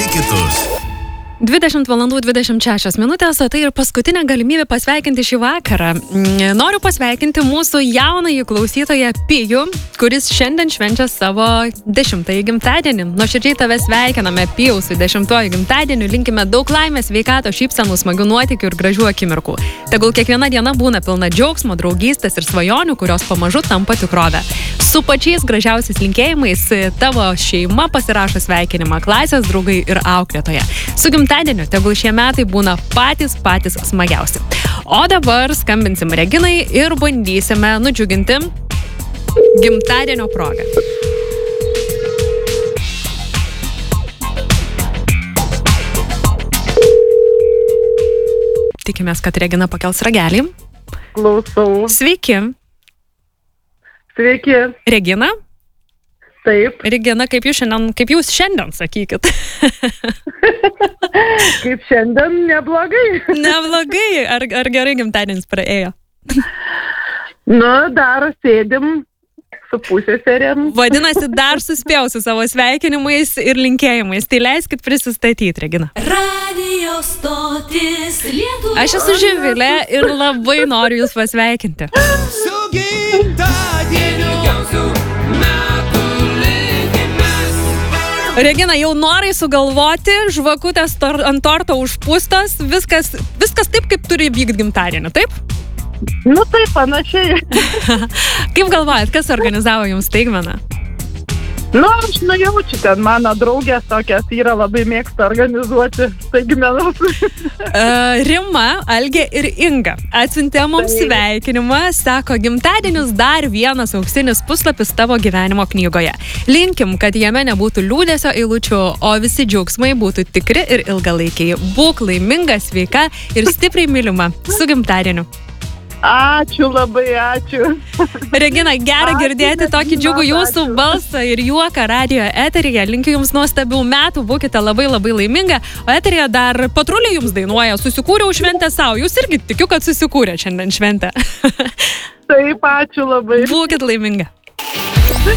kitus. 20 valandų 26 minutės, o tai ir paskutinė galimybė pasveikinti šį vakarą. Noriu pasveikinti mūsų jaunąjį klausytoją Pijų, kuris šiandien švenčia savo 10-ąjį gimtadienį. Nuoširdžiai tave sveikiname, Pijau, su 10-uoju gimtadieniu, linkime daug laimės, sveikatos, šypsenų, smagių nuotykių ir gražių akimirkų. Tegul kiekviena diena būna pilna džiaugsmo, draugystės ir svajonių, kurios pamažu tampa tikrove. Su pačiais gražiausiais linkėjimais tavo šeima pasirašo sveikinimą, klasės draugai ir auklėtoja. Su gimtadieniu tegul šie metai būna patys smagiausi. O dabar skambinsim Reginai ir bandysime nudžiuginti gimtadienio progą. Tikimės, kad Regina pakels ragelį. Klausau. Sveiki. Sveiki. Regina? Taip. Regina, kaip jūs šiandien sakykit? Kaip šiandien, neblogai. Neblogai. Ar gerai gimtadienis praėjo? Nu, dar sėdim su pusseserėm. Vadinasi, dar suspėjau su savo sveikinimais ir linkėjimais. Tai leiskit prisistatyti, Regina. Radio stotis Lietuva. Aš esu Živilė ir labai noriu jūs pasveikinti. Su gimtadieniu. Regina, jau norai sugalvoti, žvakutės ant torto užpūstos, viskas taip, kaip turi vykti gimtadienį, taip? Nu, taip, panašiai. Kaip galvojat, kas organizavo jums staigmeną? Nu, aš nujaučiu, kad mano draugės tokias yra labai mėgsta organizuoti staigmenas. Rima, Algė ir Inga atsiuntė mums sveikinimą, sako, gimtadienis dar vienas auksinis puslapis tavo gyvenimo knygoje. Linkim, kad jame nebūtų liūdesio eilučių, o visi džiaugsmai būtų tikri ir ilgalaikiai. Būk laiminga, sveika ir stipriai mylima. Su gimtadieniu. Ačiū labai, ačiū. Regina, gera girdėti tokį džiugų jūsų balsą ir juoką radijo eteryje. Linkiu jums nuostabių metų, būkite labai laiminga. O eteryje dar Patruliai jums dainuoja, susikūriau šventę savo. Jūs irgi tikiu, kad susikūrė šiandien šventę. Taip, ačiū labai. Būkit laiminga.